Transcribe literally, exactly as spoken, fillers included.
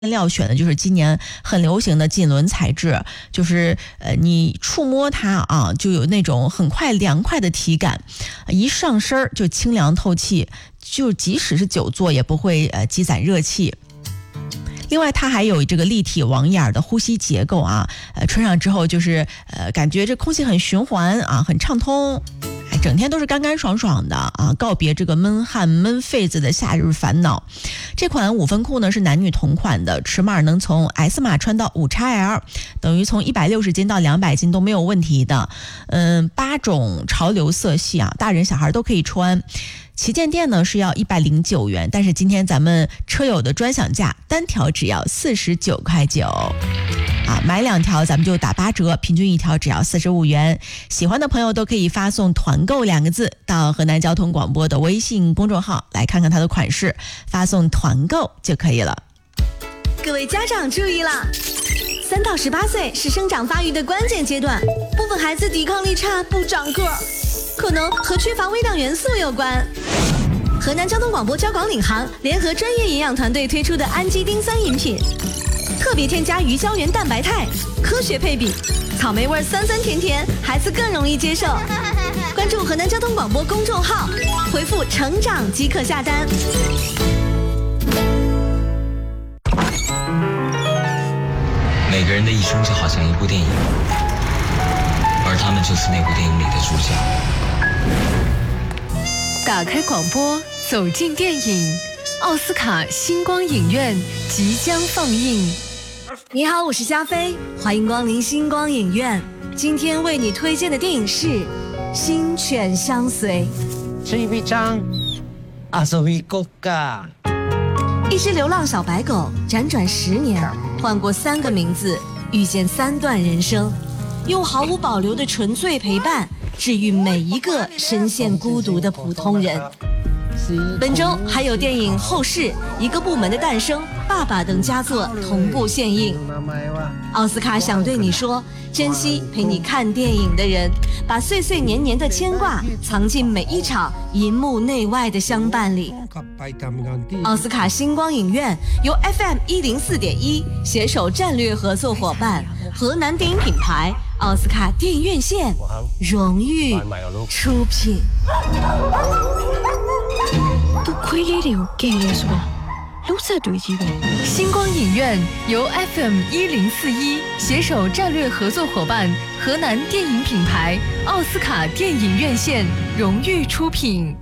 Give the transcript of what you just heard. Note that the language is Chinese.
料选的就是今年很流行的锦纶材质，就是呃你触摸它啊，就有那种很快凉快的体感，一上身就清凉透气，就即使是久坐也不会呃积攒热气。另外它还有这个立体网眼的呼吸结构啊，呃穿上之后就是呃感觉这空气很循环啊，很畅通。整天都是干干爽爽的啊，告别这个闷汗闷痱子的夏日烦恼。这款五分裤呢是男女同款的，尺码能从 S 码穿到 五 X L， 等于从一百六十斤到两百斤都没有问题的。嗯，八种潮流色系啊，大人小孩都可以穿。旗舰店呢是要一百零九元，但是今天咱们车友的专享价，单条只要四十九块九。啊，买两条咱们就打八折，平均一条只要四十五元。喜欢的朋友都可以发送团购两个字到河南交通广播的微信公众号来看看它的款式，发送团购就可以了。 各位家长注意啦，三到十八岁是生长发育的关键阶段，部分孩子抵抗力差不长个儿，可能和缺乏微量元素有关。河南交通广播交广领航联合专业营养团队推出的氨基丁酸饮品，特别添加鱼胶原蛋白肽，科学配比，草莓味酸酸甜甜，孩子更容易接受。关注河南交通广播公众号，回复成长即可下单。 每个人的一生就好像一部电影，而他们就是那部电影里的主角。 打开广播，走进电影，奥斯卡星光影院即将放映。 你好，我是夏飞，欢迎光临星光影院。今天为你推荐的电影是《心犬相随》。一只流浪小白狗辗转十年，换过三个名字，遇见三段人生，用毫无保留的纯粹陪伴，治愈每一个深陷孤独的普通人。本周还有电影《后世》、一个部门的诞生、爸爸等佳作同步献映。奥斯卡想对你说，珍惜陪你看电影的人，把岁岁年年的牵挂藏进每一场银幕内外的相伴里。奥斯卡星光影院由 F M 一零四点一携手战略合作伙伴河南电影品牌奥斯卡电影院线荣誉出品。 都亏你了嘅數啊，老實對住嘅。 星光影院由 F M 一零四一携手戰略合作伙伴河南電影品牌奧斯卡電影院線榮譽出品。